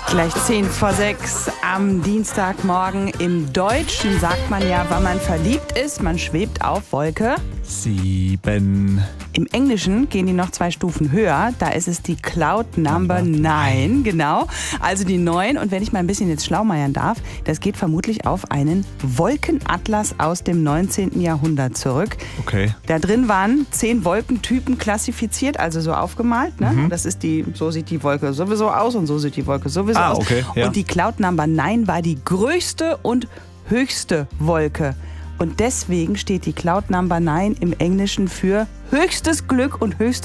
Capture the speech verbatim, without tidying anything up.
Gleich zehn vor sechs am Dienstagmorgen. Im Deutschen sagt man ja, wenn man verliebt ist, man schwebt auf Wolke sieben. Im Englischen gehen die noch zwei Stufen höher. Da ist es die Cloud Number neun, genau. Also die neun. Und wenn ich mal ein bisschen jetzt schlaumeiern darf, das geht vermutlich auf einen Wolkenatlas aus dem neunzehnten Jahrhundert zurück. Okay. Da drin waren zehn Wolkentypen klassifiziert, also so aufgemalt. Ne? Mhm. Das ist die, so sieht die Wolke sowieso aus und so sieht die Wolke sowieso Ah, aus. okay, ja. Und die Cloud Number neun war die größte und höchste Wolke. Und deswegen steht die Cloud Number neun im Englischen für höchstes Glück und höchste